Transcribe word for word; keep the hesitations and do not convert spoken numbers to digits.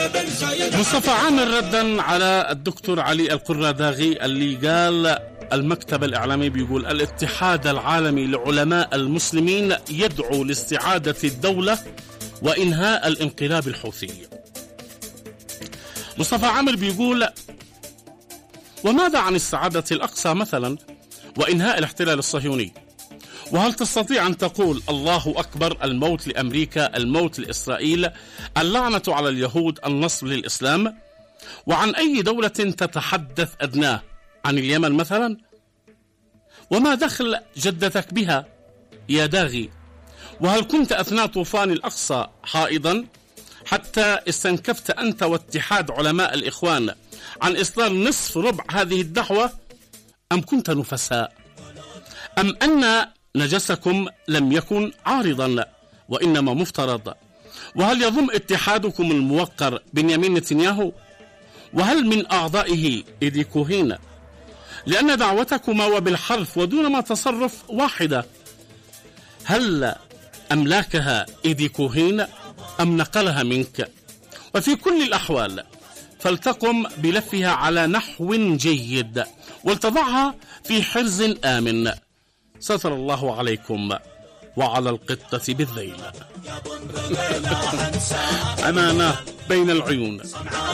مصطفى عامر ردا على الدكتور علي القراداغي اللي قال المكتب الإعلامي بيقول الاتحاد العالمي لعلماء المسلمين يدعو لاستعادة الدولة وإنهاء الانقلاب الحوثي. مصطفى عامر بيقول وماذا عن استعادة الأقصى مثلا وإنهاء الاحتلال الصهيوني؟ وهل تستطيع أن تقول الله أكبر، الموت لأمريكا، الموت لإسرائيل، اللعنة على اليهود، النصر للإسلام؟ وعن أي دولة تتحدث أدناه؟ عن اليمن مثلا؟ وما دخل جدتك بها يا داغي؟ وهل كنت أثناء طوفان الأقصى حائضا حتى استنكفت أنت واتحاد علماء الإخوان عن إصدار نصف ربع هذه الدعوة، أم كنت نفساء؟ أم أن نجسكم لم يكن عارضا وإنما مفترض؟ وهل يضم اتحادكم الموقر بنيامين نتنياهو؟ وهل من أعضائه إيدي كوهين؟ لأن دعوتكما وبالحرف ودون ما تصرف واحدة. هل أملاكها إيدي كوهين أم نقلها منك؟ وفي كل الأحوال فلتقم بلفها على نحو جيد ولتضعها في حرز آمن. ستر الله عليكم وعلى القطة بالذيل. أمانة بين العيون.